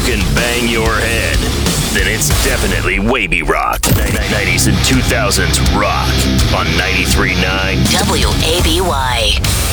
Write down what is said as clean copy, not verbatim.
can bang your head, then it's definitely Wavy Rock. 90s and 2000s rock on 93.9 WABY.